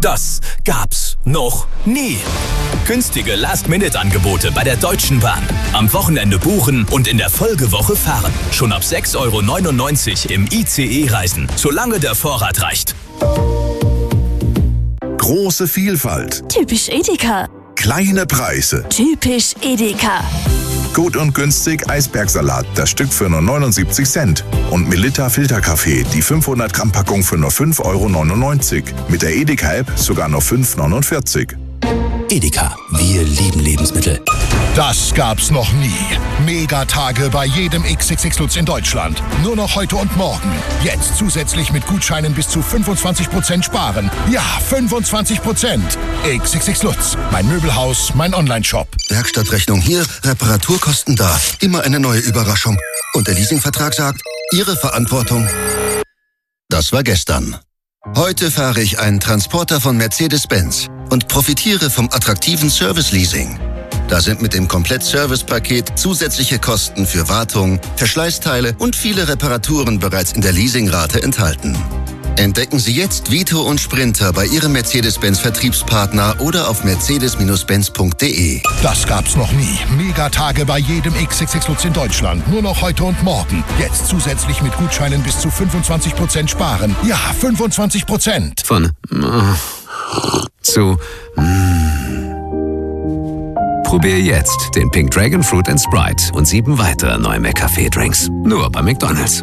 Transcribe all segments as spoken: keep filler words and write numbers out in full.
Das gab's noch nie. Günstige Last-Minute-Angebote bei der Deutschen Bahn. Am Wochenende buchen und in der Folgewoche fahren. Schon ab sechs Euro neunundneunzig im I C E reisen, solange der Vorrat reicht. Große Vielfalt. Typisch Edeka. Kleine Preise. Typisch Edeka. Gut und günstig Eisbergsalat, das Stück für nur neunundsiebzig Cent. Und Melitta Filterkaffee, die fünfhundert Gramm Packung für nur fünf Euro neunundneunzig. Mit der Edeka-App sogar nur fünf Euro neunundvierzig. Edeka, wir lieben Lebensmittel. Das gab's noch nie. Megatage bei jedem X X X Lutz in Deutschland. Nur noch heute und morgen. Jetzt zusätzlich mit Gutscheinen bis zu fünfundzwanzig Prozent sparen. Ja, fünfundzwanzig Prozent. X X X Lutz, mein Möbelhaus, mein Onlineshop. Werkstattrechnung hier, Reparaturkosten da. Immer eine neue Überraschung. Und der Leasingvertrag sagt, Ihre Verantwortung. Das war gestern. Heute fahre ich einen Transporter von Mercedes-Benz und profitiere vom attraktiven Service-Leasing. Da sind mit dem Komplett-Service-Paket zusätzliche Kosten für Wartung, Verschleißteile und viele Reparaturen bereits in der Leasingrate enthalten. Entdecken Sie jetzt Vito und Sprinter bei Ihrem Mercedes-Benz-Vertriebspartner oder auf mercedes Benz punkt de. Das gab's noch nie. Megatage bei jedem X X X Lutz in Deutschland. Nur noch heute und morgen. Jetzt zusätzlich mit Gutscheinen bis zu fünfundzwanzig Prozent sparen. Ja, fünfundzwanzig Prozent. Von äh, zu mm. Probier jetzt den Pink Dragon Fruit and Sprite und sieben weitere neue McCafé-Drinks. Nur bei McDonald's.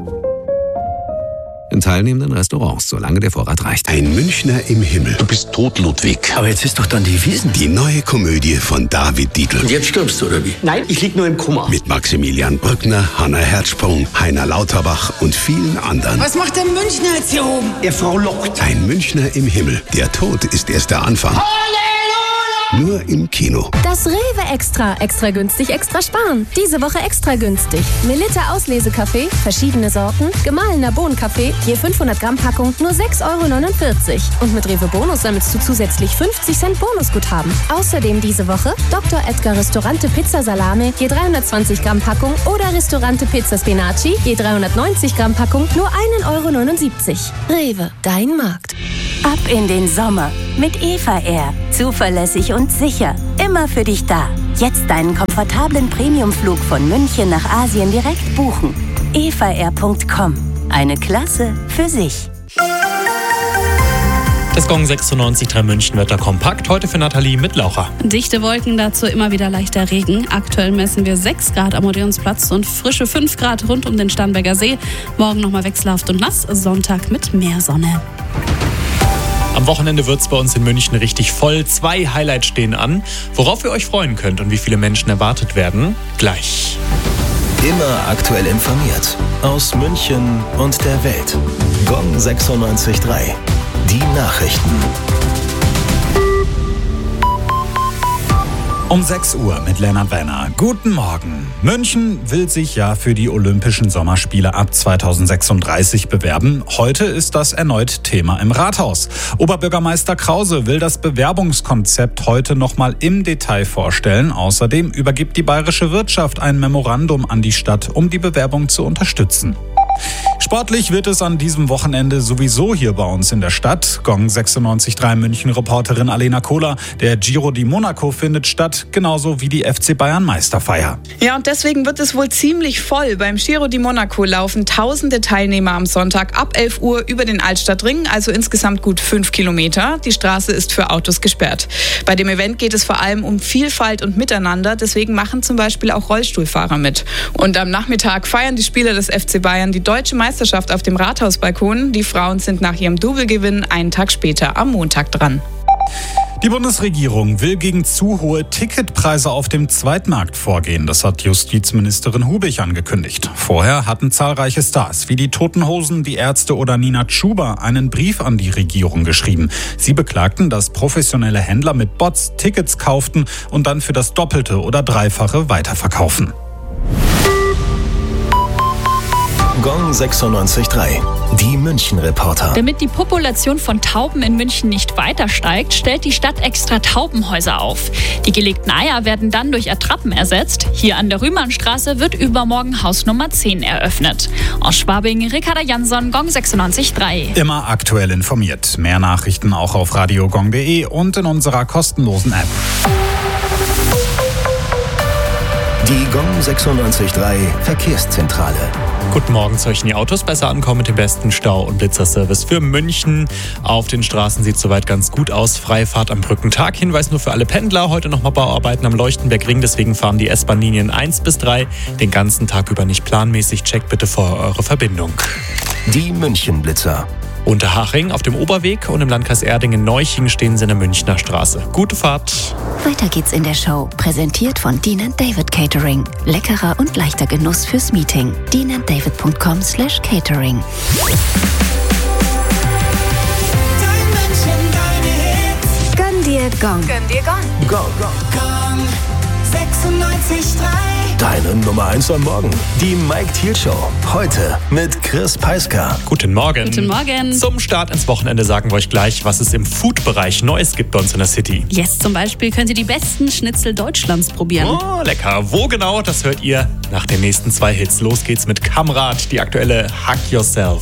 In teilnehmenden Restaurants, solange der Vorrat reicht. Ein Münchner im Himmel. Du bist tot, Ludwig. Aber jetzt ist doch dann die Wiesn. Die neue Komödie von David Dietl. Und jetzt stirbst du, oder wie? Nein, ich lieg nur im Koma. Mit Maximilian Brückner, Hanna Herzsprung, Heiner Lauterbach und vielen anderen. Was macht der Münchner jetzt hier oben? Er frohlockt. Ein Münchner im Himmel. Der Tod ist erst der Anfang. Halleluja! Nur im Kino. Das Rewe Extra. Extra günstig, extra sparen. Diese Woche extra günstig. Melitta Auslesekaffee, verschiedene Sorten, gemahlener Bohnenkaffee, je fünfhundert Gramm Packung, nur sechs Euro neunundvierzig. Und mit Rewe Bonus sammelst du zusätzlich fünfzig Cent Bonusguthaben. Außerdem diese Woche Doktor Edgar Restaurante Pizza Salame, je dreihundertzwanzig Gramm Packung oder Restaurante Pizza Spinaci, je dreihundertneunzig Gramm Packung, nur ein Euro neunundsiebzig. Rewe, dein Markt. Ab in den Sommer mit Eva Air. Zuverlässig und sicher. Immer für dich da. Jetzt deinen komfortablen Premiumflug von München nach Asien direkt buchen. eva air punkt com. Eine Klasse für sich. Das Gong sechsundneunzig Komma drei München Wetter kompakt. Heute für Nathalie Mitlaucher. Dichte Wolken, dazu immer wieder leichter Regen. Aktuell messen wir sechs Grad am Odeonsplatz und frische fünf Grad rund um den Starnberger See. Morgen nochmal wechselhaft und nass. Sonntag mit mehr Sonne. Am Wochenende wird es bei uns in München richtig voll. Zwei Highlights stehen an. Worauf ihr euch freuen könnt und wie viele Menschen erwartet werden, gleich. Immer aktuell informiert. Aus München und der Welt. Gong sechsundneunzig Komma drei. Die Nachrichten. Um sechs Uhr mit Lennart Wenner. Guten Morgen. München will sich ja für die Olympischen Sommerspiele ab zweitausendsechsunddreißig bewerben. Heute ist das erneut Thema im Rathaus. Oberbürgermeister Krause will das Bewerbungskonzept heute nochmal im Detail vorstellen. Außerdem übergibt die bayerische Wirtschaft ein Memorandum an die Stadt, um die Bewerbung zu unterstützen. Sportlich wird es an diesem Wochenende sowieso hier bei uns in der Stadt. Gong sechsundneunzig Komma drei München-Reporterin Alena Kohler. Der Giro di Monaco findet statt, genauso wie die F C Bayern Meisterfeier. Ja, und deswegen wird es wohl ziemlich voll. Beim Giro di Monaco laufen tausende Teilnehmer am Sonntag ab elf Uhr über den Altstadtring, also insgesamt gut fünf Kilometer. Die Straße ist für Autos gesperrt. Bei dem Event geht es vor allem um Vielfalt und Miteinander, deswegen machen zum Beispiel auch Rollstuhlfahrer mit. Und am Nachmittag feiern die Spieler des F C Bayern die deutsche Meisterschaft auf dem Rathausbalkon. Die Frauen sind nach ihrem Double-Gewinn einen Tag später am Montag dran. Die Bundesregierung will gegen zu hohe Ticketpreise auf dem Zweitmarkt vorgehen. Das hat Justizministerin Hubich angekündigt. Vorher hatten zahlreiche Stars wie die Toten Hosen, die Ärzte oder Nina Chuba einen Brief an die Regierung geschrieben. Sie beklagten, dass professionelle Händler mit Bots Tickets kauften und dann für das Doppelte oder Dreifache weiterverkaufen. Gong sechsundneunzig Komma drei. Die München-Reporter. Damit die Population von Tauben in München nicht weiter steigt, stellt die Stadt extra Taubenhäuser auf. Die gelegten Eier werden dann durch Attrappen ersetzt. Hier an der Rühmannstraße wird übermorgen Haus Nummer zehn eröffnet. Aus Schwabing, Ricarda Jansson, Gong sechsundneunzig Komma drei. Immer aktuell informiert. Mehr Nachrichten auch auf radiogong punkt de und in unserer kostenlosen App. Die Gong sechsundneunzig Komma drei Verkehrszentrale. Guten Morgen, sollten die Autos besser ankommen mit dem besten Stau- und Blitzerservice für München. Auf den Straßen sieht soweit ganz gut aus. Freifahrt am Brückentag. Hinweis nur für alle Pendler. Heute nochmal Bauarbeiten am Leuchtenbergring. Deswegen fahren die S-Bahn-Linien eins bis drei den ganzen Tag über nicht planmäßig. Checkt bitte vorher eure Verbindung. Die München-Blitzer. Unterhaching auf dem Oberweg und im Landkreis Erding-Neuching stehen sie in der Münchner Straße. Gute Fahrt. Weiter geht's in der Show. Präsentiert von Dean and David Catering. Leckerer und leichter Genuss fürs Meeting. dean and david punkt com slash catering. Gönn dir Gong. Gönn dir Gong. Gong. Gong sechsundneunzig Komma drei. Deine Nummer eins am Morgen. Die Mike Thiel Show. Heute mit Chris Peiska. Guten Morgen. Guten Morgen. Zum Start ins Wochenende sagen wir euch gleich, was es im Food-Bereich Neues gibt bei uns in der City. Jetzt zum Beispiel könnt ihr die besten Schnitzel Deutschlands probieren. Oh, lecker. Wo genau, das hört ihr nach den nächsten zwei Hits. Los geht's mit Kamrat, die aktuelle Hack Yourself.